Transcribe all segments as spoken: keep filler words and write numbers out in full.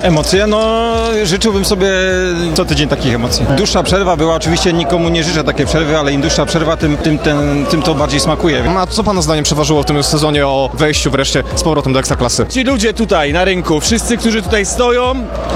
Emocje? No, życzyłbym sobie co tydzień takich emocji. Dłuższa przerwa była, oczywiście nikomu nie życzę takiej przerwy, ale im dłuższa przerwa, tym, tym, ten, tym to bardziej smakuje. A co pana zdaniem przeważyło w tym sezonie o wejściu wreszcie z powrotem do Ekstraklasy? Ci ludzie tutaj na rynku, wszyscy, którzy tutaj stoją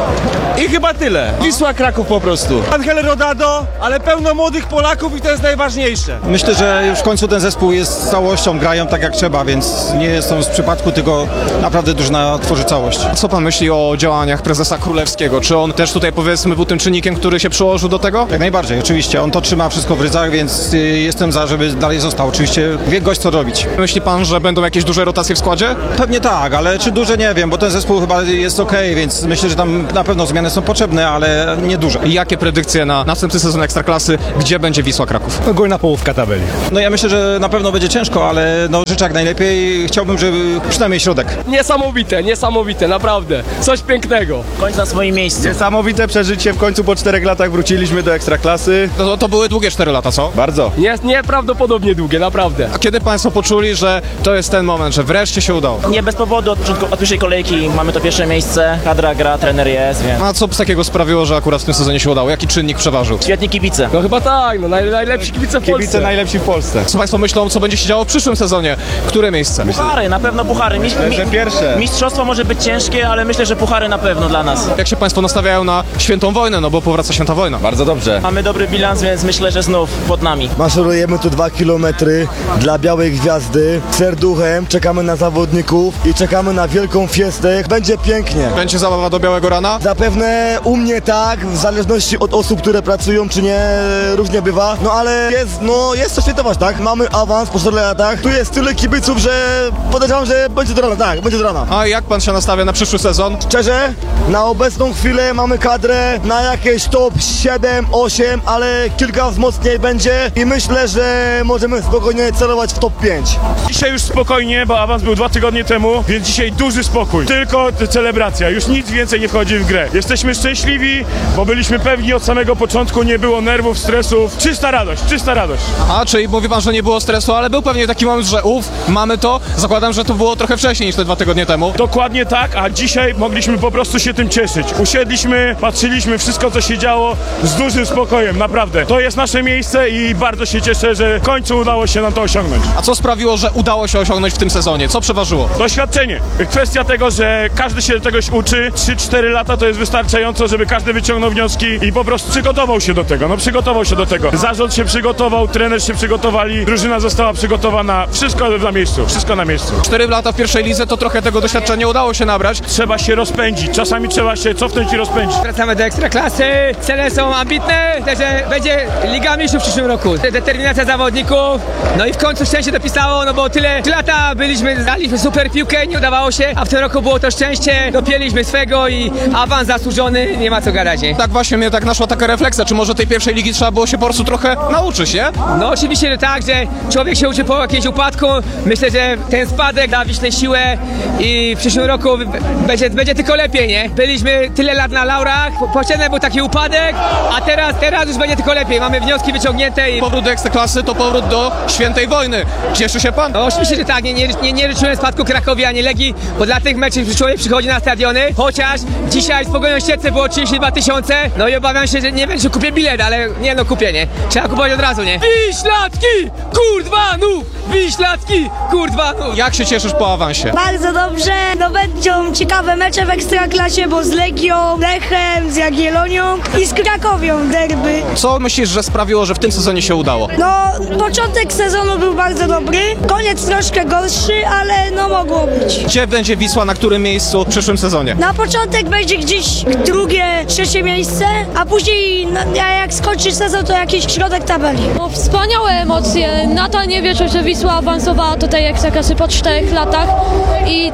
i chyba tyle. Wisła Kraków po prostu. Angel Rodado, ale pełno młodych Polaków i to jest najważniejsze. Myślę, że już w końcu ten zespół jest całością, grają tak jak trzeba, więc nie jest to z przypadku, tylko naprawdę drużyna tworzy całość. Co pan myśli o działaniach prezesa Królewskiego? Czy on też tutaj, powiedzmy, był tym czynnikiem, który się przyłożył do tego? Jak najbardziej, oczywiście. On to trzyma wszystko w ryzach, więc y, jestem za, żeby dalej został. Oczywiście wie gość co robić. Myśli pan, że będą jakieś duże rotacje w składzie? Pewnie tak, ale czy duże nie wiem, bo ten zespół chyba jest okej, więc myślę, że tam na pewno zmiany są potrzebne, ale nie duże. I jakie predykcje na następny sezon Ekstraklasy? Gdzie będzie Wisła Kraków? Górna połówka tabeli. No ja myślę, że na pewno będzie ciężko, ale no życzę jak najlepiej. Chciałbym, żeby przynajmniej środek. Niesamowite, niesamowite, naprawdę. Coś pięknego. Kończ na swoim miejscu. Niesamowite przeżycie, w końcu po czterech latach wróciliśmy do Ekstraklasy. No to, to były długie cztery lata, co? Bardzo. Nie, nieprawdopodobnie długie, naprawdę. A kiedy państwo poczuli, że to jest ten moment, że wreszcie się udało? Nie bez powodu, od, początku- od pierwszej kolejki mamy to pierwsze miejsce, kadra gra, trener jest, więc A co z takiego sprawiło, że akurat w tym sezonie się udało? Jaki czynnik przeważył? świetni kibice. No chyba tak, no naj, najlepsi kibice w Polsce. Kibice najlepsi w Polsce. Co państwo myślą, co będzie się działo w przyszłym sezonie? Które miejsce? Puchary, na pewno puchary. Miś, mi, że pierwsze. mistrzostwo może być ciężkie, ale myślę, że puchary na pewno dla nas. Jak się państwo nastawiają na świętą wojnę, no bo powraca święta wojna. Bardzo dobrze. Mamy dobry bilans, więc myślę, że znów pod nami. Maszerujemy tu dwa kilometry dla Białej Gwiazdy. Serduchem czekamy na zawodników i czekamy na wielką fiestę. Będzie pięknie. Będzie zabawa do białego rana? Zapewne u mnie tak, w zależności od osób, które pracują czy nie, różnie bywa. No ale jest, no jest co świętować, tak? Mamy awans po czterech latach. Tu jest tyle kibiców, że podejrzewam, że będzie do rana, tak, będzie do rana. A jak pan się nastawia na przyszły sezon? Szczerze, na obecną chwilę mamy kadrę na jakieś top siedem, osiem, ale kilka wzmocnień będzie i myślę, że możemy spokojnie celować w top pięć. Dzisiaj już spokojnie, bo awans był dwa tygodnie temu, więc dzisiaj duży spokój. Tylko celebracja, już nic więcej nie wchodzi w grę. Jesteśmy szczęśliwi, bo byliśmy pewni od samego początku, nie było nerwów, stresów. Czysta radość, czysta radość. A, czyli mówi pan, że nie było stresu, ale był pewnie taki moment, że uff, mamy to. Zakładam, że to było trochę wcześniej niż te dwa tygodnie temu. Dokładnie tak, a dzisiaj mogliśmy po prostu się tym cieszyć. Usiedliśmy, patrzyliśmy, wszystko co się działo z dużym spokojem, naprawdę. To jest nasze miejsce i bardzo się cieszę, że w końcu udało się nam to osiągnąć. A co sprawiło, że udało się osiągnąć w tym sezonie? Co przeważyło? Doświadczenie. Kwestia tego, że każdy się czegoś uczy. trzy cztery lata to jest wystarczająco, żeby każdy wyciągnął wnioski i po prostu przygotował się do tego. No przygotował się do tego. Zarząd się przygotował, trener się przygotowali, drużyna została przygotowana. Wszystko na miejscu, wszystko na miejscu. Cztery lata w pierwszej lidze, to trochę tego doświadczenia udało się nabrać. Trzeba się rozpędzić. Czasami trzeba się cofnąć i rozpędzić. Wracamy do Ekstraklasy, cele są ambitne, także będzie Liga Mistrzów w przyszłym roku. Determinacja zawodników, no i w końcu szczęście dopisało, no bo tyle, tyle lata byliśmy, daliśmy super piłkę, nie udawało się, a w tym roku było to szczęście, dopięliśmy swego i awans zasłużony, nie ma co gadać, nie? Tak właśnie mnie tak naszła taka refleksja, czy może tej pierwszej ligi trzeba było się po prostu trochę nauczyć, nie? No oczywiście, że tak, że człowiek się uczy po jakimś upadku, myślę, że ten spadek da Wiśle siłę i w przyszłym roku będzie, będzie tylko lepiej, nie? Byliśmy tyle lat na laurach, potrzebny był taki upadek, a teraz, teraz już będzie tylko lepiej, mamy wnioski wyciągnięte i... Powrót do Ekstraklasy to powrót do świętej wojny. Cieszy się pan? No oczywiście, że tak, nie, nie, nie, nie życzyłem spadku Krakowi ani Legii, bo dla tych meczów człowiek przychodzi na stadiony, chociaż dzisiaj w Pogonią Ściecce było trzydzieści dwa tysiące, no i obawiam się, że nie wiem, czy kupię bilet, ale nie no kupię, nie? Trzeba kupować od razu, nie? Wiślatki, kurdwanów! Wiślatki, kurdwanów! Jak się cieszysz po awansie? Bardzo dobrze, no będą ciekawe mecze w Ekstraklasie, bo z Legią, Lechem, z Jagiellonią i z Krakowią derby. Co myślisz, że sprawiło, że w tym sezonie się udało? No, początek sezonu był bardzo dobry, koniec troszkę gorszy, ale no mogło być. Gdzie będzie Wisła, na którym miejscu w przyszłym sezonie? Na początek będzie gdzieś drugie, trzecie miejsce, a później no, jak skończy sezon, to jakiś środek tabeli. No, wspaniałe emocje. Natan nie wierzył, że Wisła awansowała do tej Ekstraklasy po czterech latach i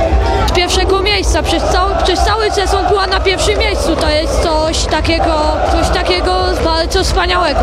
z pierwszego miejsca przez cały, przez cały sezon była na pierwszym miejscu. To jest coś takiego, coś takiego bardzo wspaniałego.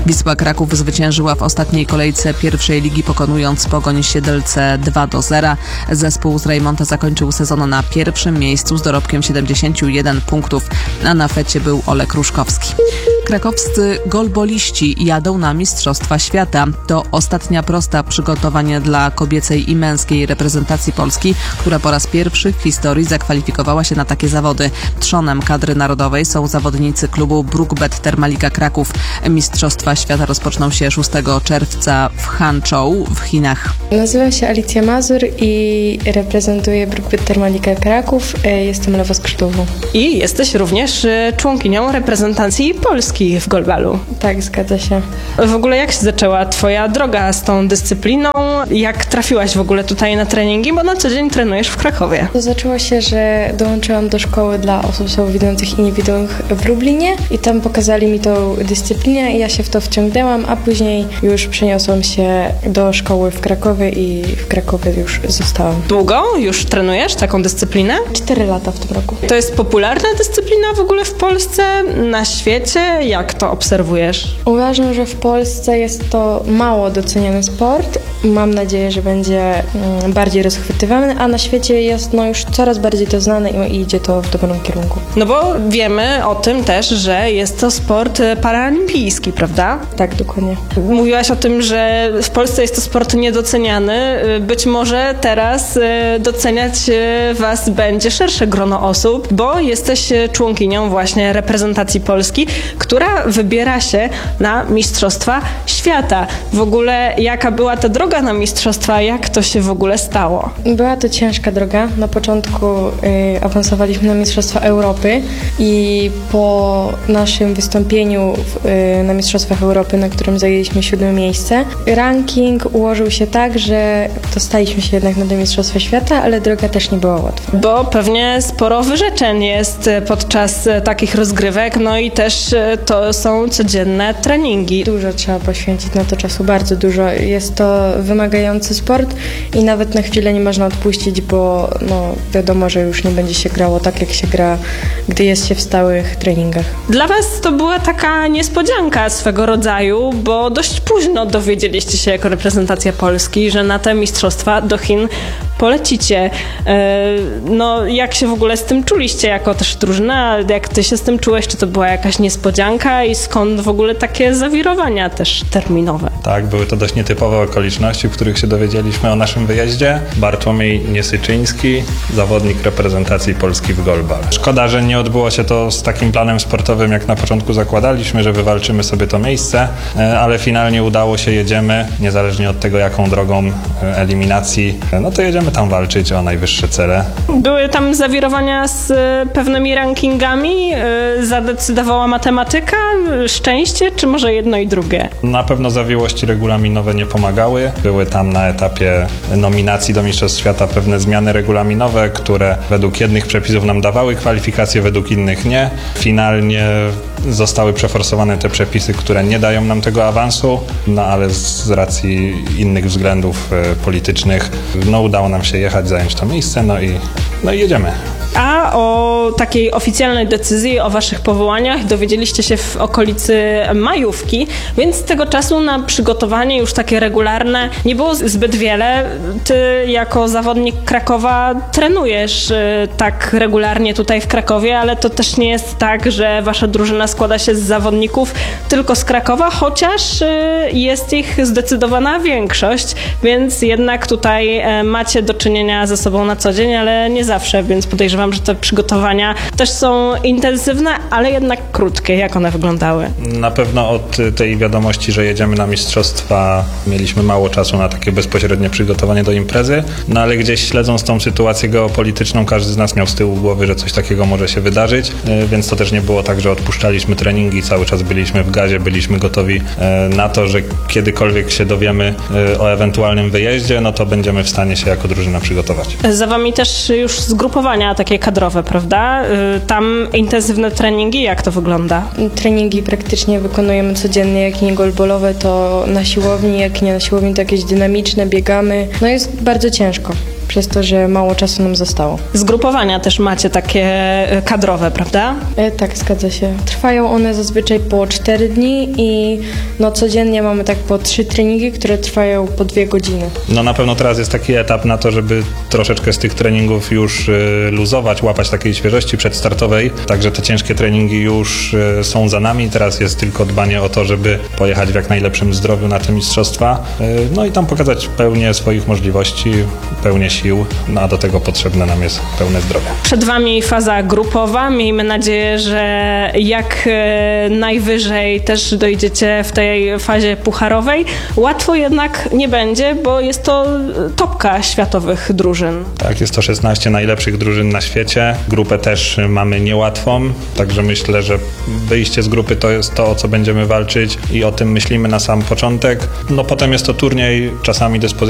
Wisła Kraków zwyciężyła w ostatniej kolejce pierwszej ligi, pokonując Pogoń Siedlce dwa do zera. Zespół z Rejmonta zakończył sezon na pierwszym miejscu z dorobkiem siedemdziesiąt jeden punktów, a na fecie był Olek Ruszkowski. Krakowscy golboliści jadą na Mistrzostwa Świata. To ostatnia prosta przygotowania dla kobiecej i męskiej reprezentacji Polski, która po raz pierwszy w historii zakwalifikowała się na takie zawody. Trzonem kadry narodowej są zawodnicy klubu Brookbet Thermalika Kraków. Mistrzostwa Świata rozpoczną się szóstego czerwca w Hangzhou w Chinach. Nazywam się Alicja Mazur i reprezentuję Brookbet Thermalika Kraków. Jestem lewoskrzydłową. I jesteś również członkinią reprezentacji Polski w golbalu. Tak, zgadza się. W ogóle jak się zaczęła twoja droga z tą dyscypliną? Jak trafiłaś w ogóle tutaj na treningi? Bo na co dzień trenujesz w Krakowie. To zaczęło się, że dołączyłam do szkoły dla osób słabowidzących i niewidomych w Lublinie i tam pokazali mi tą dyscyplinę i ja się w to wciągnęłam, a później już przeniosłam się do szkoły w Krakowie i w Krakowie już zostałam. Długo już trenujesz taką dyscyplinę? Cztery lata w tym roku. To jest popularna dyscyplina w ogóle w Polsce, na świecie? Jak to obserwujesz? Uważam, że w Polsce jest to mało doceniany sport. Mam nadzieję, że będzie mm, bardziej rozchwytywany, a na świecie jest no, już coraz bardziej to znane i, i idzie to w dobrym kierunku. No bo wiemy o tym też, że jest to sport paraolimpijski, prawda? Tak, dokładnie. Mówiłaś o tym, że w Polsce jest to sport niedoceniany. Być może teraz doceniać was będzie szersze grono osób, bo jesteś członkinią właśnie reprezentacji Polski, która wybiera się na Mistrzostwa Świata. W ogóle jaka była ta droga na Mistrzostwa? Jak to się w ogóle stało? Była to ciężka droga. Na początku y, awansowaliśmy na Mistrzostwa Europy i po naszym wystąpieniu w, y, na Mistrzostwach Europy, na którym zajęliśmy siódme miejsce, ranking ułożył się tak, że dostaliśmy się jednak na te Mistrzostwa Świata, ale droga też nie była łatwa. Bo pewnie sporo wyrzeczeń jest podczas takich rozgrywek, no i też to są codzienne treningi. Dużo trzeba poświęcić na to czasu, bardzo dużo. Jest to wymagający sport i nawet na chwilę nie można odpuścić, bo no, wiadomo, że już nie będzie się grało tak, jak się gra, gdy jest się w stałych treningach. Dla was to była taka niespodzianka swego rodzaju, bo dość późno dowiedzieliście się jako reprezentacja Polski, że na te mistrzostwa do Chin polecicie. No, jak się w ogóle z tym czuliście jako też drużyna? Jak ty się z tym czułeś? Czy to była jakaś niespodzianka i skąd w ogóle takie zawirowania też terminowe? Tak, były to dość nietypowe okoliczności, w których się dowiedzieliśmy o naszym wyjeździe. Bartłomiej Niesyczyński, zawodnik reprezentacji Polski w golbal. Szkoda, że nie odbyło się to z takim planem sportowym, jak na początku zakładaliśmy, że wywalczymy sobie to miejsce, ale finalnie udało się, jedziemy, niezależnie od tego, jaką drogą eliminacji, no to jedziemy tam walczyć o najwyższe cele. Były tam zawirowania z pewnymi rankingami? Zadecydowała matematyka, szczęście, czy może jedno i drugie? Na pewno zawiłości regulaminowe nie pomagały. Były tam na etapie nominacji do Mistrzostw Świata pewne zmiany regulaminowe, które według jednych przepisów nam dawały kwalifikacje, według innych nie. Finalnie zostały przeforsowane te przepisy, które nie dają nam tego awansu, no ale z racji innych względów politycznych no udało nam się jechać, zająć to miejsce, no i, no i jedziemy. A o takiej oficjalnej decyzji o waszych powołaniach dowiedzieliście się w okolicy majówki, więc z tego czasu na przygotowanie już takie regularne nie było zbyt wiele. Ty jako zawodnik Krakowa trenujesz tak regularnie tutaj w Krakowie, ale to też nie jest tak, że wasza drużyna składa się z zawodników tylko z Krakowa, chociaż jest ich zdecydowana większość, więc jednak tutaj macie do czynienia ze sobą na co dzień, ale nie zawsze, więc podejrzewam, że te przygotowania też są intensywne, ale jednak krótkie. Jak one wyglądały? Na pewno od tej wiadomości, że jedziemy na mistrzostwa, mieliśmy mało czasu na takie bezpośrednie przygotowanie do imprezy, no ale gdzieś śledząc tą sytuację geopolityczną, każdy z nas miał z tyłu głowy, że coś takiego może się wydarzyć, więc to też nie było tak, że odpuszczaliśmy treningi, cały czas byliśmy w gazie, byliśmy gotowi na to, że kiedykolwiek się dowiemy o ewentualnym wyjeździe, no to będziemy w stanie się jako drużyna przygotować. Za wami też już zgrupowania takie kadrowe, prawda? Tam intensywne treningi, jak to wygląda? Treningi praktycznie wykonujemy codziennie, jak nie golbolowe, to na siłowni, jak nie na siłowni, to jakieś dynamiczne, biegamy. No jest bardzo ciężko. przez to, że mało czasu nam zostało. Zgrupowania też macie takie kadrowe, prawda? E, tak, zgadza się. Trwają one zazwyczaj po cztery dni i no, codziennie mamy tak po trzy treningi, które trwają po dwie godziny. No na pewno teraz jest taki etap na to, żeby troszeczkę z tych treningów już y, luzować, łapać takiej świeżości przedstartowej, także te ciężkie treningi już y, są za nami, teraz jest tylko dbanie o to, żeby pojechać w jak najlepszym zdrowiu na te mistrzostwa, y, no i tam pokazać pełnię swoich możliwości, pełnię sił, no a do tego potrzebne nam jest pełne zdrowie. Przed wami faza grupowa, miejmy nadzieję, że jak e, najwyżej też dojdziecie w tej fazie pucharowej. Łatwo jednak nie będzie, bo jest to topka światowych drużyn. Tak, jest to szesnaście najlepszych drużyn na świecie. Grupę też mamy niełatwą, także myślę, że wyjście z grupy to jest to, o co będziemy walczyć i o tym myślimy na sam początek. No potem jest to turniej, czasami dyspozycja